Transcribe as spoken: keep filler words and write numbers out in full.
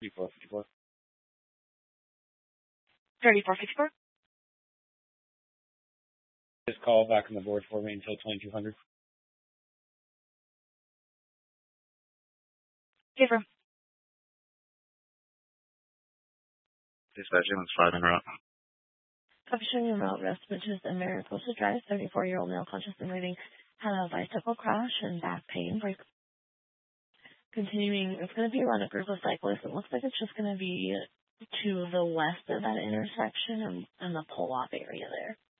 thirty-four fifty-four. thirty-four fifty-four. Just call back on the board for me until twenty-two hundred. Confirm. Dispatch is five en route. Publishing en route rest, which is in Mariposa Drive, thirty-four-year-old male conscious and breathing, had a bicycle crash and back pain. Break. Continuing, it's going to be around a group of cyclists. It looks like it's just going to be to the west of that intersection and, and the pull-off area there.